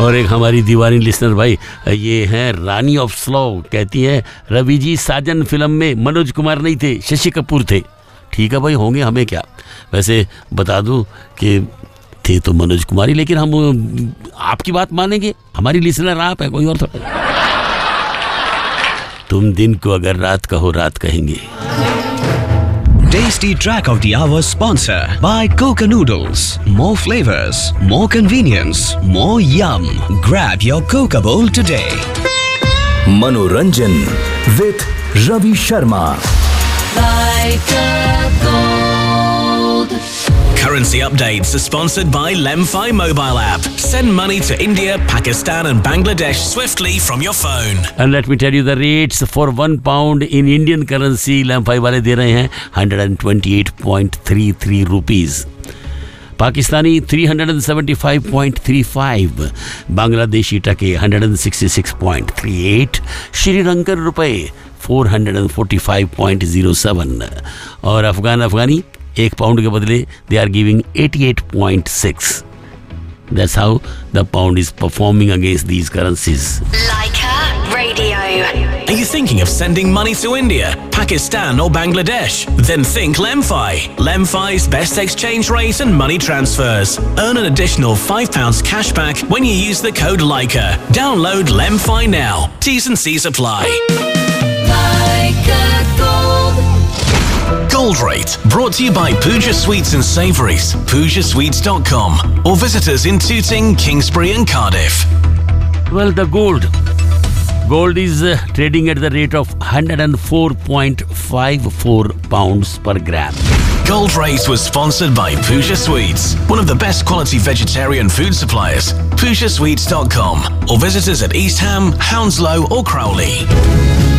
और एक हमारी दीवानी लिसनर भाई, ये हैं रानी ऑफ स्लो, कहती हैं रवि जी साजन फिल्म में मनोज कुमार नहीं थे, शशि कपूर थे। ठीक है भाई, होंगे, हमें क्या। वैसे बता दूं कि थे तो मनोज कुमार ही, लेकिन हम आपकी बात मानेंगे, हमारी लिसनर आप है, कोई और थोड़ा। तुम दिन को अगर रात कहो रात कहेंगे। Tasty Track of the Hour sponsor by Coca Noodles. More flavors, more convenience, more yum. Grab your Coca bowl today. मनोरंजन with Ravi Sharma. Like a gold. Currency updates are sponsored by Lemfi mobile app. Send money to India, Pakistan and Bangladesh swiftly from your phone. And let me tell you the rates for £1 in Indian currency. Lemfi वाले दे रहे हैं 128.33 rupees. Pakistani 375.35, Bangladeshi टके 166.38, श्रीलंकन रुपए 445.07 और अफगानी एक pound के बदले they are giving 88.6. That's how the pound is performing against these currencies. Leica Radio. Are you thinking of sending money to India, Pakistan or Bangladesh? Then think Lemfi. Lemfi's best exchange rate and money transfers. Earn an additional £5 cash back when you use the code Leica. Download Lemfi now. T's and C's apply. Like a gold. Gold Rate, brought to you by Pooja Sweets and Savouries, PoojaSweets.com, or visit us in Tooting, Kingsbury and Cardiff. Well, the gold is trading at the rate of 104.54 pounds per gram. Gold Rate was sponsored by Pooja Sweets, one of the best quality vegetarian food suppliers. PoojaSweets.com, or visit us at East Ham, Hounslow or Crowley.